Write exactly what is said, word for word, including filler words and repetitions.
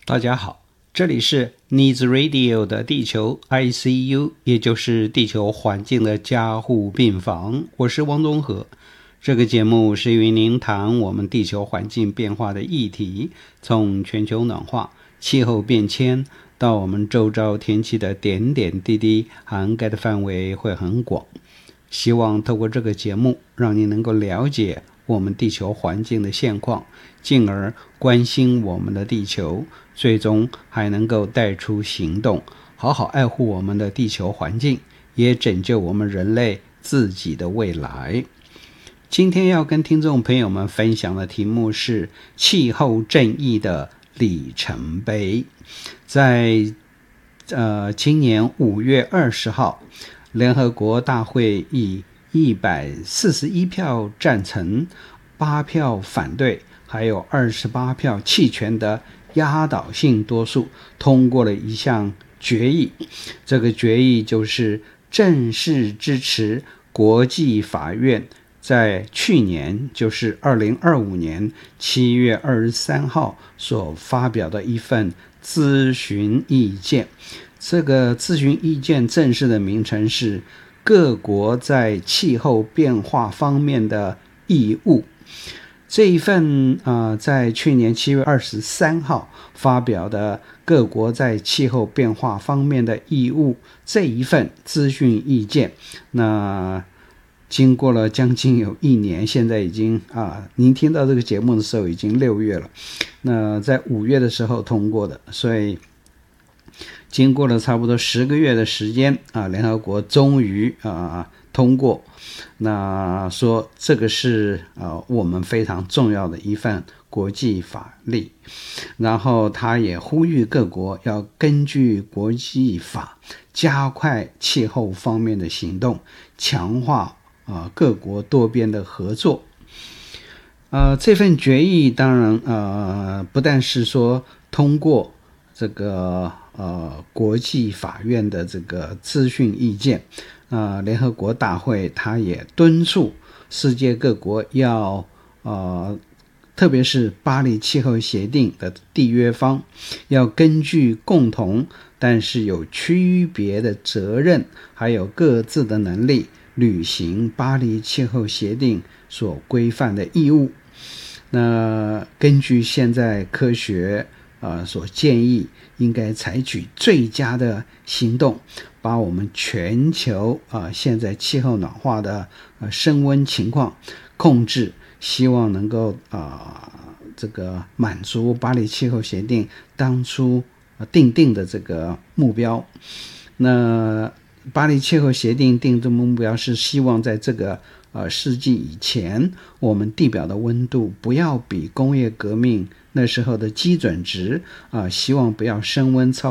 大家好，这里是 Needs Radio 的地球 I C U， 也就是地球环境的加护病房。我是汪东和。这个节目是与您谈我们地球环境变化的议题，从全球暖化、气候变迁到我们周遭天气的点点滴滴，涵盖的范围会很广。希望透过这个节目，让您能够了解我们地球环境的现况，进而关心我们的地球，最终还能够带出行动，好好爱护我们的地球环境，也拯救我们人类自己的未来。今天要跟听众朋友们分享的题目是气候正义的里程碑。在呃今年五月二十号，联合国大会以一百四十一票赞成、八票反对，还有二十八票弃权的压倒性多数通过了一项决议。这个决议就是正式支持国际法院在去年，就是二零二五年七月二十三号所发表的一份咨询意见。这个咨询意见正式的名称是各国在气候变化方面的义务。这一份、呃、在去年七月二十三号发表的各国在气候变化方面的义务这一份咨询意见，那经过了将近有一年，现在已经啊，您听到这个节目的时候已经六月了，那在五月的时候通过的，所以经过了差不多十个月的时间啊，联合国终于啊通过，那说这个是呃我们非常重要的一份国际法律，然后他也呼吁各国要根据国际法加快气候方面的行动，强化呃各国多边的合作。呃这份决议当然呃不但是说通过这个呃国际法院的这个咨询意见，呃联合国大会它也敦促世界各国要呃特别是巴黎气候协定的缔约方要根据共同但是有区别的责任还有各自的能力履行巴黎气候协定所规范的义务。那根据现在科学呃所建议，应该采取最佳的行动，把我们全球呃现在气候暖化的呃升温情况控制，希望能够啊、呃、这个满足巴黎气候协定当初、呃、定定的这个目标。那巴黎气候协定定的目标是希望在这个呃世纪以前，我们地表的温度不要比工业革命那时候的基准值啊、呃，希望不要升温超